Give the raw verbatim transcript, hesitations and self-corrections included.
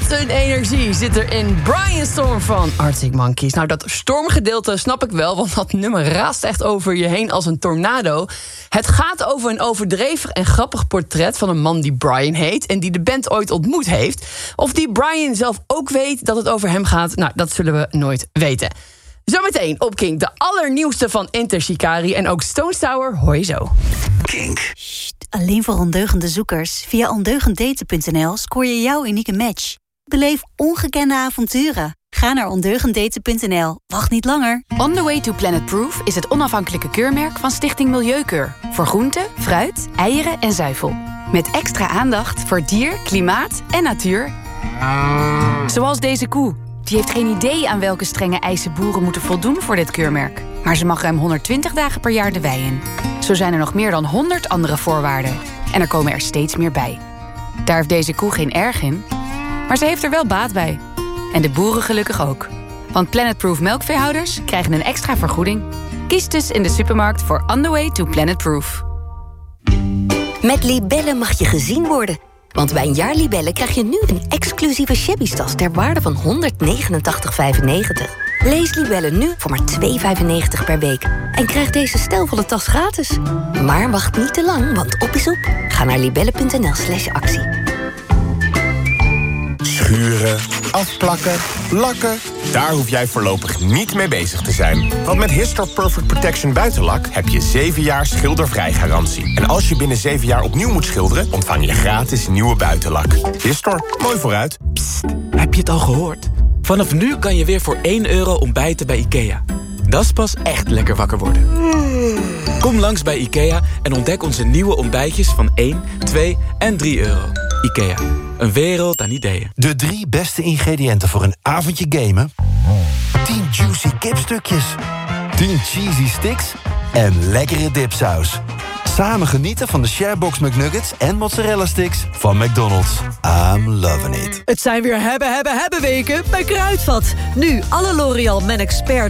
een energie zit er in Brian Storm van Arctic Monkeys. Nou, dat stormgedeelte snap ik wel, want dat nummer raast echt over je heen als een tornado. Het gaat over een overdreven en grappig portret van een man die Brian heet en die de band ooit ontmoet heeft. Of die Brian zelf ook weet dat het over hem gaat, nou, dat zullen we nooit weten. Zometeen op Kink, de allernieuwste van Enter Shikari en ook Stone Sour hoor je zo. Kink. Sst, alleen voor ondeugende zoekers. Via ondeugenddaten punt n l scoor je jouw unieke match. Beleef ongekende avonturen. Ga naar ondeugenddaten punt n l. Wacht niet langer. On the Way to Planet Proof is het onafhankelijke keurmerk van Stichting Milieukeur. Voor groente, fruit, eieren en zuivel. Met extra aandacht voor dier, klimaat en natuur. Zoals deze koe. Die heeft geen idee aan welke strenge eisen boeren moeten voldoen voor dit keurmerk. Maar ze mag ruim honderdtwintig dagen per jaar de wei in. Zo zijn er nog meer dan honderd andere voorwaarden. En er komen er steeds meer bij. Daar heeft deze koe geen erg in. Maar ze heeft er wel baat bij. En de boeren gelukkig ook. Want Planet Proof melkveehouders krijgen een extra vergoeding. Kies dus in de supermarkt voor On the Way to Planet Proof. Met Libellen mag je gezien worden. Want bij een jaar Libellen krijg je nu een exclusieve shabby-tas ter waarde van honderdnegenentachtig vijfennegentig. Lees Libellen nu voor maar twee euro vijfennegentig per week. En krijg deze stijlvolle tas gratis. Maar wacht niet te lang, want op is op. Ga naar libellen punt n l slash actie. Schuren, afplakken, lakken. Daar hoef jij voorlopig niet mee bezig te zijn. Want met Histor Perfect Protection Buitenlak heb je zeven jaar schildervrij garantie. En als je binnen zeven jaar opnieuw moet schilderen, ontvang je gratis nieuwe buitenlak. Histor, mooi vooruit. Psst, heb je het al gehoord? Vanaf nu kan je weer voor één euro ontbijten bij IKEA. Dat is pas echt lekker wakker worden. Kom langs bij IKEA en ontdek onze nieuwe ontbijtjes van één, twee en drie euro. IKEA, een wereld aan ideeën. De drie beste ingrediënten voor een avondje gamen. tien juicy kipstukjes. tien cheesy sticks. En lekkere dipsaus. Samen genieten van de Sharebox McNuggets en mozzarella sticks van McDonald's. I'm loving it. Het zijn weer hebben, hebben, hebben weken bij Kruidvat. Nu alle L'Oréal Men Expert